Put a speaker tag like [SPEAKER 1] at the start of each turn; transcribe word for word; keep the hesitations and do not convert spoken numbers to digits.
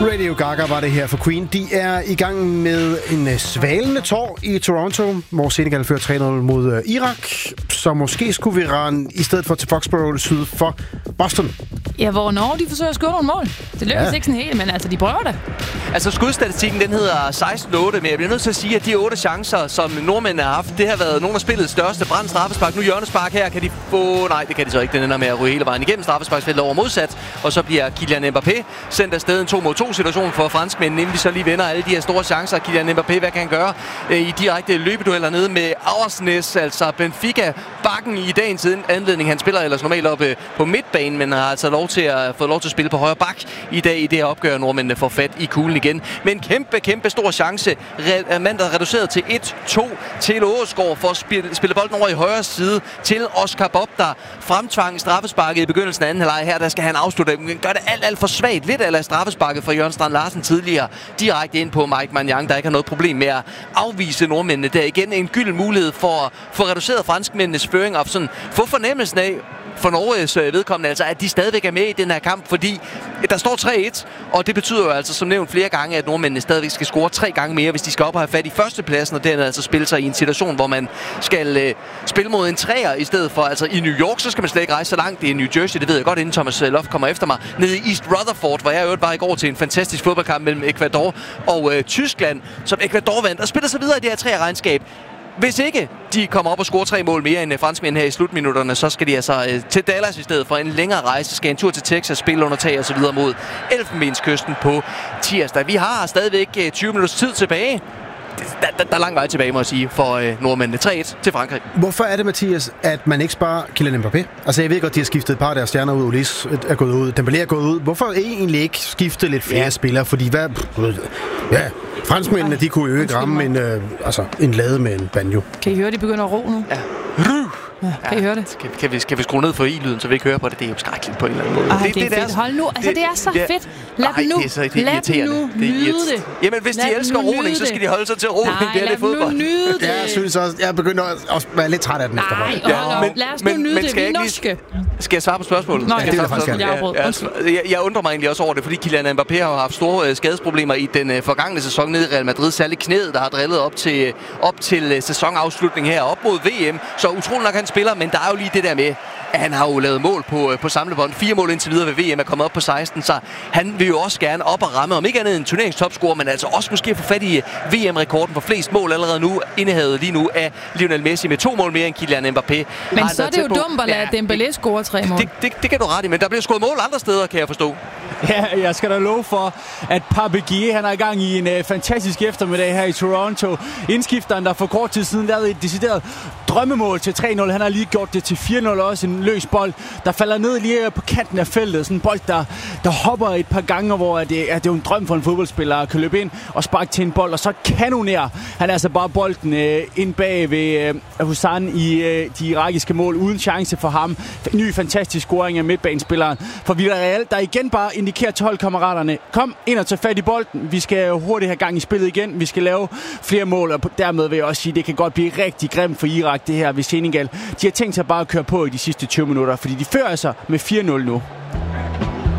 [SPEAKER 1] Radio Gaga var det her for Queen. De er i gang med en svalende tår i Toronto, hvor Senegal fører tre nul mod Irak. Så måske skulle vi rende i stedet for til Foxborough syd for Boston.
[SPEAKER 2] Ja, hvor når de forsøger at score nogle mål. Det lykkes ja. ikke sådan helt, men altså, de prøver det.
[SPEAKER 3] Altså, skudstatistikken, den hedder seksten otte, men jeg bliver nødt til at sige, at de otte chancer, som nordmændene har haft, det har været nogle af spillets største. Brand straffespark, nu hjørnespark her, kan de få... Nej, det kan de så ikke. Den ender med at ryge hele vejen igennem straffesparksfeltet over modsat, og så bliver Kylian Mbappé sendt afsted en to mod to situation for franskmændene, inden de så lige vinder alle de her store chancer. Kylian Mbappé, hvad kan han gøre i direkte løbedueller nede med Auersnes, altså Benfica, bakken i dagens anledning. Han spiller ellers normalt oppe på midtbanen, men har altså lov til at få lov til at spille på højre bak i dag i det her opgør. Nordmændene får fat i kuglen igen. Men kæmpe, kæmpe stor chance. Mandag reduceret til et to til Åsgaard for at spille, spille bolden over i højre side til Oscar Bob, der fremtvang straffesparket i begyndelsen af anden halvleg. Her der skal han afslutte. Han gør det alt, alt for svagt. Lidt af straffesparket fra Jørgen Strand Larsen tidligere. Direkte ind på Mike Maignan, der ikke har noget problem med at afvise nordmændene. Der igen en gylden mulighed for at få reduceret franskmændenes føring og sådan få fornemmelsen af, for Norges vedkommende, altså, at de stadigvæk er med i den her kamp, fordi der står tre et, og det betyder jo altså, som nævnt flere gange, at nordmændene stadigvæk skal score tre gange mere, hvis de skal op og have fat i førstepladsen, og dermed altså spille sig i en situation, hvor man skal øh, spille mod en træer i stedet for. Altså i New York, så skal man slet ikke rejse så langt. Det er New Jersey, det ved jeg godt, inden Thomas Loft kommer efter mig. Nede i East Rutherford, hvor jeg øvrigt var i går til en fantastisk fodboldkamp mellem Ecuador og øh, Tyskland, som Ecuador vandt, og spiller sig videre i det her træerregnskab. Hvis ikke de kommer op og scorer tre mål mere end franskmænd her i slutminutterne, så skal de altså øh, til Dallas i stedet for en længere rejse. Skal en tur til Texas, spille under tag og så videre mod Elfenbenskysten på tirsdag. Vi har stadigvæk øh, tyve minutters tid tilbage. Der, der, der er lang vej tilbage, må jeg sige, for øh, nordmændene. tre et til Frankrig.
[SPEAKER 1] Hvorfor er det, Mathias, at man ikke sparer Kylian Mbappé? Altså, jeg ved godt, de har skiftet et par af deres stjerner ud. Ulis er gået ud. Dembélé er gået ud. Hvorfor egentlig ikke skifte lidt flere ja. spillere? Fordi hvad... Ja, franskmændene, de kunne jo ikke ramme en, øh, altså, en lade med en banjo.
[SPEAKER 2] Kan I høre, de begynder at ro nu?
[SPEAKER 3] Ja.
[SPEAKER 2] Ja, kan I høre det?
[SPEAKER 3] Kan, kan, vi, kan vi skrue ned for i-lyden, så vi ikke hører på det? Det er jo skrækkeligt på en eller anden måde.
[SPEAKER 2] Ej, det, det, det er fedt. Hold nu. Altså, det, det er så det, fedt. Lad dem nu.
[SPEAKER 3] Det er så det er
[SPEAKER 2] lad
[SPEAKER 3] irriterende.
[SPEAKER 2] nu nyde det.
[SPEAKER 3] Jamen, hvis lad de elsker roning, så skal de holde sig til roning.
[SPEAKER 2] Nej,
[SPEAKER 3] det er
[SPEAKER 2] lad
[SPEAKER 3] det fodbold.
[SPEAKER 2] Nu nyde det.
[SPEAKER 1] Jeg synes også, jeg begynder at være lidt træt af den efterhånden.
[SPEAKER 2] Nej, hold op. Lad os nu nyde det. Vi er norske.
[SPEAKER 3] Skal jeg svare på spørgsmålet?
[SPEAKER 2] Nå,
[SPEAKER 1] ja, det vil jeg faktisk gerne.
[SPEAKER 3] Jeg, jeg undrer mig egentlig også over det, fordi Kylian Mbappé har haft store skadesproblemer i den uh, forgangne sæson nede i Real Madrid. Særligt knæet, der har drillet op til, op til uh, sæsonafslutning her, op mod V M. Så utrolig nok han spiller, men der er jo lige det der med, at han har jo lavet mål på, på samlebånd. Fire mål indtil videre ved V M er kommet op på seksten, så han vil jo også gerne op og ramme, om ikke andet en turneringstopscorer, men altså også måske få fat i V M-rekorden for flest mål allerede nu, indehavet lige nu af Lionel Messi med to mål mere end Kylian Mbappé.
[SPEAKER 2] Men så er det jo dumt at lade ja, Dembélé score tre mål.
[SPEAKER 3] Det, det, det kan du ret i, men der bliver scoret mål andre steder, kan jeg forstå.
[SPEAKER 4] Ja, jeg skal da love for, at Pape Gueye, han er i gang i en uh, fantastisk eftermiddag her i Toronto. Indskifteren, der for kort tid siden lavede et decideret drømmemål til tre nul. Han har lige gjort det til fire nul, også en løs bold, der falder ned lige på kanten af feltet. Sådan en bold, der, der hopper et par gange, hvor det, ja, det er jo en drøm for en fodboldspiller at kan løbe ind og sparke til en bold, og så kanonerer han altså bare bolden uh, ind bag ved uh, Hussein i uh, de irakiske mål, uden chance for ham. Ny fantastisk scoring af midtbanespilleren for Villarreal, der igen bare indikerer til holdkammeraterne: kom ind og tage fat i bolden. Vi skal hurtigt have gang i spillet igen. Vi skal lave flere mål, og dermed vil jeg også sige, at det kan godt blive rigtig grimt for Irak, det her ved Senegal. De har tænkt sig bare at køre på i de sidste tyve minutter, fordi de fører sig med fire nul nu.